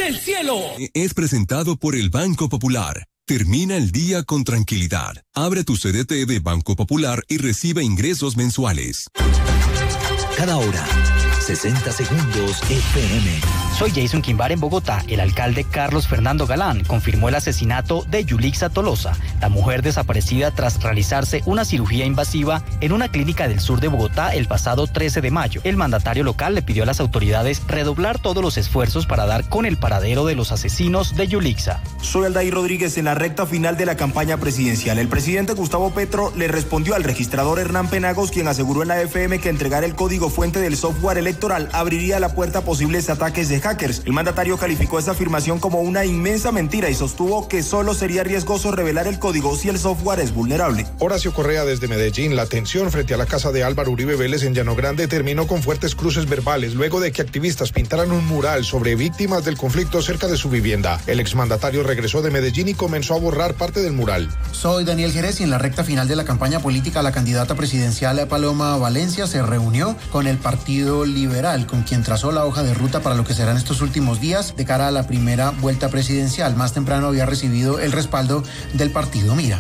del cielo. Es presentado por el Banco Popular. Termina el día con tranquilidad. Abre tu CDT de Banco Popular y recibe ingresos mensuales. Cada hora, 60 segundos FM. Soy Jason Quimbar en Bogotá. El alcalde Carlos Fernando Galán confirmó el asesinato de Yulixa Tolosa, la mujer desaparecida tras realizarse una cirugía invasiva en una clínica del sur de Bogotá el pasado 13 de mayo. El mandatario local le pidió a las autoridades redoblar todos los esfuerzos para dar con el paradero de los asesinos de Yulixa. Soy Aldair Rodríguez en la recta final de la campaña presidencial. El presidente Gustavo Petro le respondió al registrador Hernán Penagos, quien aseguró en la FM que entregar el código fuente del software electoral abriría la puerta a posibles ataques de hackers. El mandatario calificó esa afirmación como una inmensa mentira y sostuvo que solo sería riesgoso revelar el código si el software es vulnerable. Horacio Correa desde Medellín. La tensión frente a la casa de Álvaro Uribe Vélez en Llano Grande terminó con fuertes cruces verbales luego de que activistas pintaran un mural sobre víctimas del conflicto cerca de su vivienda. El exmandatario regresó de Medellín y comenzó a borrar parte del mural. Soy Daniel Jerez y en la recta final de la campaña política la candidata presidencial Paloma Valencia se reunió con el Partido Liberal, con quien trazó la hoja de ruta para lo que serán estos últimos días de cara a la primera vuelta presidencial. Más temprano había recibido el respaldo del partido Mira.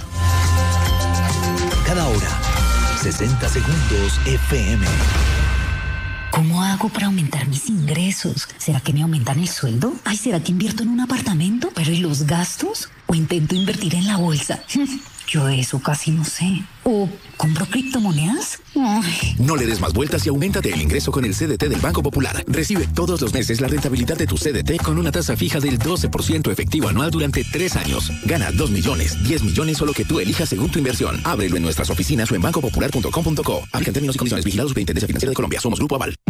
Cada hora, 60 segundos FM. ¿Cómo hago para aumentar mis ingresos? ¿Será que me aumentan el sueldo? Ay, ¿será que invierto en un apartamento? ¿Pero y los gastos? ¿O intento invertir en la bolsa? Yo eso casi no sé. ¿O compro criptomonedas? Ay. No le des más vueltas y auméntate el ingreso con el CDT del Banco Popular. Recibe todos los meses la rentabilidad de tu CDT con una tasa fija del 12% efectivo anual durante 3 años. Gana 2 millones, 10 millones o lo que tú elijas según tu inversión. Ábrelo en nuestras oficinas o en bancopopular.com.co. Aplican términos y condiciones. Vigilados Superintendencia Financiera de Colombia. Somos Grupo Aval.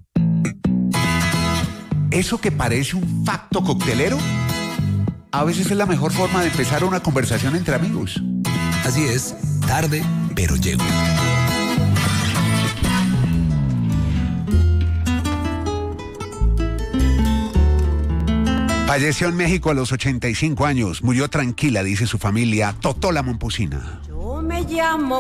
Eso que parece un facto coctelero, a veces es la mejor forma de empezar una conversación entre amigos. Así es, tarde, pero llego. Falleció en México a los 85 años. Murió tranquila, dice su familia, Totó la Momposina. Yo me llamo